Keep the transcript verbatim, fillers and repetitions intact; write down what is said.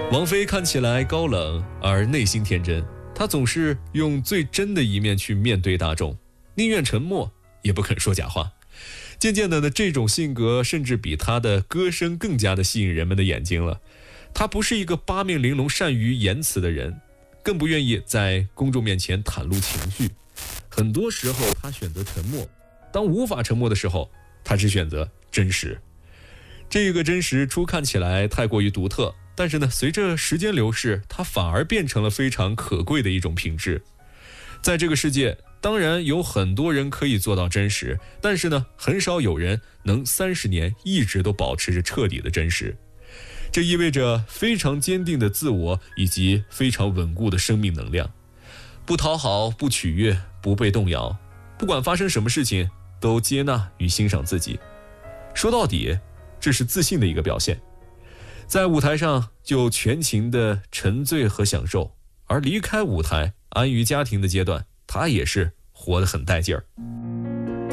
王菲看起来高冷，而内心天真。她总是用最真的一面去面对大众，宁愿沉默，也不肯说假话。渐渐的呢，这种性格甚至比她的歌声更加的吸引人们的眼睛了。她不是一个八面玲珑、善于言辞的人，更不愿意在公众面前袒露情绪。很多时候，她选择沉默。当无法沉默的时候，她只选择真实。这个真实初看起来太过于独特，但是呢，随着时间流逝，它反而变成了非常可贵的一种品质。在这个世界，当然有很多人可以做到真实，但是呢，很少有人能三十年一直都保持着彻底的真实。这意味着非常坚定的自我以及非常稳固的生命能量，不讨好，不取悦，不被动摇，不管发生什么事情，都接纳与欣赏自己。说到底，这是自信的一个表现。在舞台上就全情的沉醉和享受，而离开舞台安于家庭的阶段，他也是活得很带劲儿。